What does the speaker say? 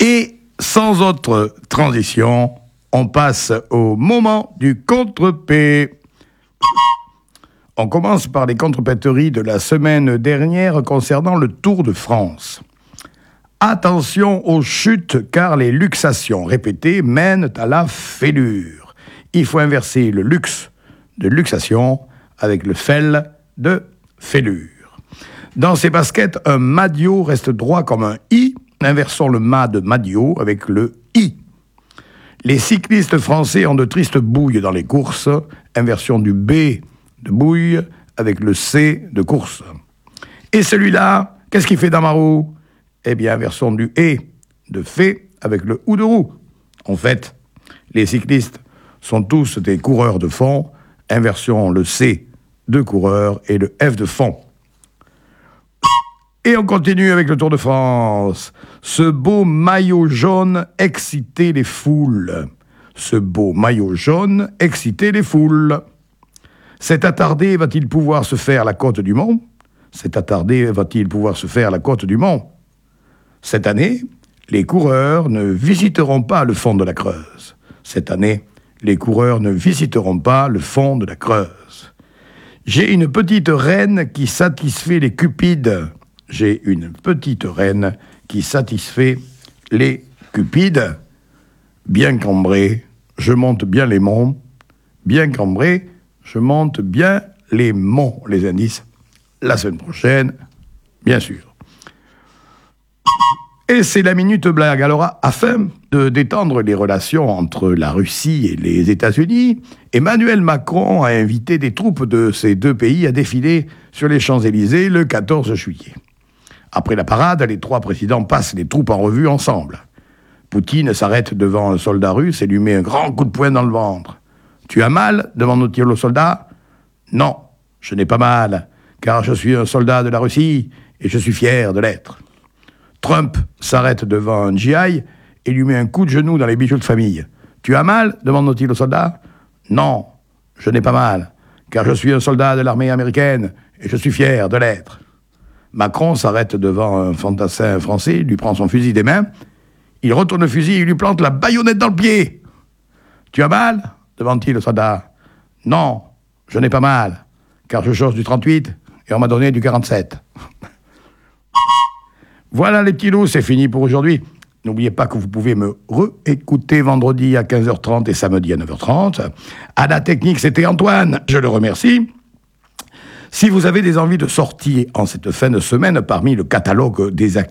Et sans autre transition, on passe au moment du contre-P. On commence par les contre-péteries de la semaine dernière concernant le Tour de France. Attention aux chutes car les luxations répétées mènent à la fêlure. Il faut inverser le luxe de luxation avec le fel de fêlure. Dans ces baskets, un madio reste droit comme un I. Inversons le ma de madio avec le I. Les cyclistes français ont de tristes bouilles dans les courses. Inversion du B de bouille avec le C de course. Et celui-là, qu'est-ce qu'il fait dans ma roue ? Eh bien, inversion du E de fait avec le OU de roue. En fait, les cyclistes sont tous des coureurs de fond. Inversion le C de coureur et le F de fond. Et on continue avec le Tour de France. Ce beau maillot jaune excitait les foules. Ce beau maillot jaune excitait les foules. Cet attardé va-t-il pouvoir se faire la côte du Mont ? Cet attardé va-t-il pouvoir se faire la côte du Mont ? Cette année, les coureurs ne visiteront pas le fond de la Creuse. Cette année, les coureurs ne visiteront pas le fond de la Creuse. J'ai une petite reine qui satisfait les cupides. J'ai une petite reine qui satisfait les cupides. Bien cambré, je monte bien les monts. Bien cambré, je monte bien les monts. Les indices, la semaine prochaine, bien sûr. Et c'est la minute blague. Alors, afin de détendre les relations entre la Russie et les États-Unis, Emmanuel Macron a invité des troupes de ces deux pays à défiler sur les Champs-Élysées le 14 juillet. Après la parade, les trois présidents passent les troupes en revue ensemble. Poutine s'arrête devant un soldat russe et lui met un grand coup de poing dans le ventre. « Tu as mal ?» demande-t-il au soldat. « Non, je n'ai pas mal, car je suis un soldat de la Russie et je suis fier de l'être. » Trump s'arrête devant un GI et lui met un coup de genou dans les bijoux de famille. « Tu as mal ?» demande-t-il au soldat. « Non, je n'ai pas mal, car je suis un soldat de l'armée américaine et je suis fier de l'être. » Macron s'arrête devant un fantassin français, lui prend son fusil des mains, il retourne le fusil et lui plante la baïonnette dans le pied. « Tu as mal ?» demande-t-il au soldat. « Non, je n'ai pas mal, car je chose du 38 et on m'a donné du 47. » Voilà les petits loups, c'est fini pour aujourd'hui. N'oubliez pas que vous pouvez me réécouter vendredi à 15h30 et samedi à 9h30. À la technique, c'était Antoine, je le remercie. Si vous avez des envies de sorties en cette fin de semaine parmi le catalogue des activités,